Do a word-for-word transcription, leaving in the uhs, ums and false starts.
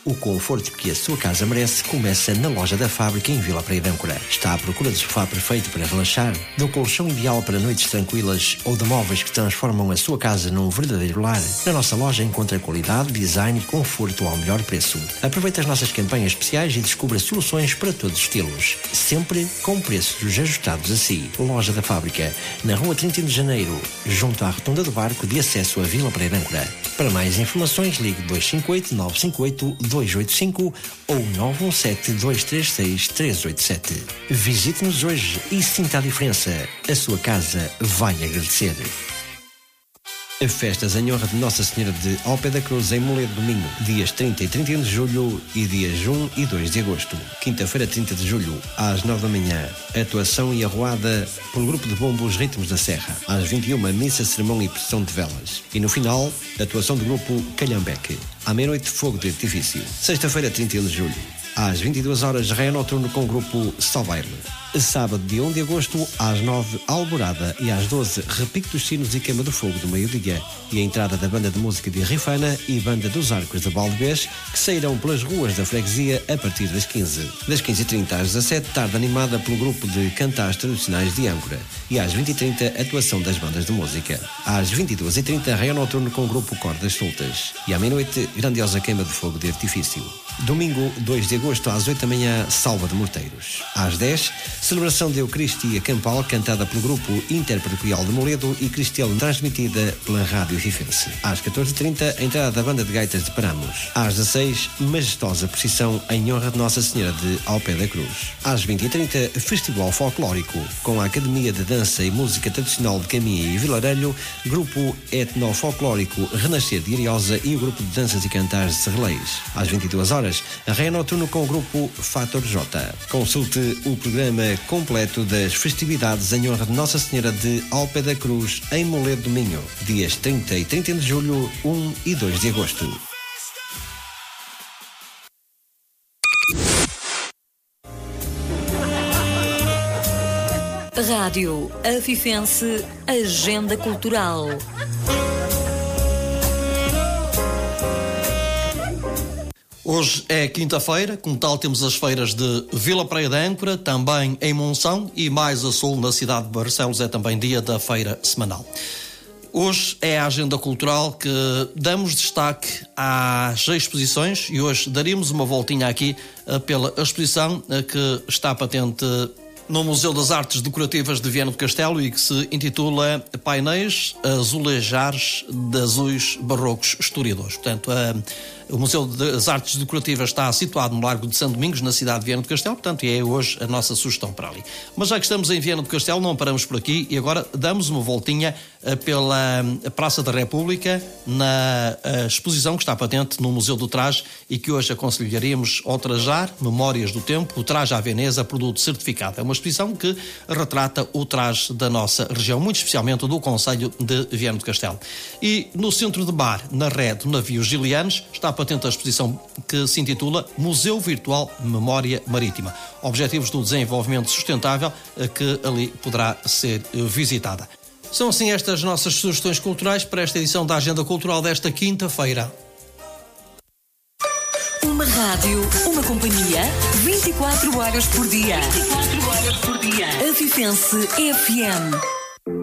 O conforto que a sua casa merece começa na Loja da Fábrica em Vila Praia de Âncora. Está à procura de sofá perfeito para relaxar, de um colchão ideal para noites tranquilas ou de móveis que transformam a sua casa num verdadeiro lar? Na nossa loja encontra qualidade, design e conforto ao melhor preço. Aproveite as nossas campanhas especiais e descubra soluções para todos os estilos. Sempre com preços ajustados a si. Loja da Fábrica, na Rua trinta de Janeiro, junto à Rotunda do Barco de acesso a Vila Praia de Âncora. Para mais informações, ligue dois cinco oito, nove cinco oito, dois oito cinco ou nove um sete, dois três seis, três oito sete. Visite-nos hoje e sinta a diferença. A sua casa vai agradecer. Festas em honra de Nossa Senhora de Ao Pé da Cruz em Moledo, domingo, dias trinta e trinta e um de julho e dias um e dois de agosto. Quinta-feira, trinta de julho, às nove da manhã, atuação e arruada pelo grupo de bombos Ritmos da Serra. Às vinte e uma, missa, sermão e procissão de velas. E no final, atuação do grupo Calhambeque. À meia-noite, fogo de artifício. Sexta-feira, trinta e um de julho, às vinte e duas horas, Raia Noturno com o grupo Salvaire. Sábado, dia um de agosto, às nove, Alvorada, e às doze, repique dos sinos e queima do fogo do meio-dia. E a entrada da banda de música de Rifana e banda dos Arcos de Baldebés, que sairão pelas ruas da freguesia a partir das quinze. Das quinze e trinta às dezassete, tarde animada pelo grupo de cantares tradicionais de Âncora. E às vinte e trinta, atuação das bandas de música. Às vinte e duas e trinta, Raia Noturno com o grupo Cordas Soltas. E à meia-noite, grandiosa queima de fogo de artifício. Domingo, dois de agosto, às oito da manhã, Salva de Morteiros. Às dez, celebração de Eucaristia Campal, cantada pelo grupo Interparoquial de Moledo e Cristiano, transmitida pela Rádio Rifense. Às catorze e trinta, entrada da banda de gaitas de Paramos. Às dezasseis, majestosa procissão em honra de Nossa Senhora de Ao Pé da Cruz. Às vinte e trinta, festival folclórico, com a Academia de Dança e Música Tradicional de Caminha e Vilarelho, grupo etnofolclórico Renascer de Ariosa e o grupo de danças e cantares de Serreleiros. Às vinte e duas horas, a Raia Noturno com o grupo Fator J. Consulte o programa completo das festividades em honra de Nossa Senhora de Ao Pé da Cruz em Moledo do Minho, dias trinta e trinta e um de julho, um e dois de agosto. Rádio Afifense Agenda Cultural. Hoje é quinta-feira, como tal temos as feiras de Vila Praia de Âncora, também em Monção e mais a sul na cidade de Barcelos é também dia da feira semanal. Hoje é a agenda cultural que damos destaque às exposições e hoje daríamos uma voltinha aqui pela exposição que está patente no Museu das Artes Decorativas de Viana do Castelo e que se intitula Painéis Azulejares de Azuis Barrocos Historiadores. Portanto, a O Museu das Artes Decorativas está situado no Largo de São Domingos, na cidade de Viana do Castelo, portanto, é hoje a nossa sugestão para ali. Mas já que estamos em Viana do Castelo, não paramos por aqui e agora damos uma voltinha pela Praça da República, na exposição que está patente no Museu do Traje e que hoje aconselharíamos ao trajar, Memórias do Tempo, o Traje à Veneza, produto certificado. É uma exposição que retrata o traje da nossa região, muito especialmente do concelho de Viana do Castelo. E no centro de bar, na ré do navio Gilianos, está patente a exposição que se intitula Museu Virtual Memória Marítima. Objetivos do desenvolvimento sustentável, que ali poderá ser visitada. São assim estas nossas sugestões culturais para esta edição da Agenda Cultural desta quinta-feira. Uma rádio, uma companhia, vinte e quatro horas por dia. vinte e quatro horas por dia. Afifense F M.